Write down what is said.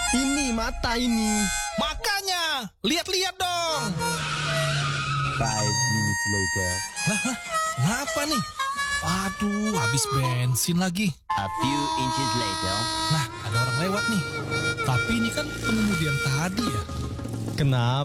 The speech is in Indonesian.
Ini mata ini. Makanya, lihat-lihat dong. 5 minutes later. Ngapa nih? Aduh, habis bensin lagi. A few inches later. Nah, ada orang lewat nih. Tapi ini kan pengemudi yang tadi ya. Kenapa?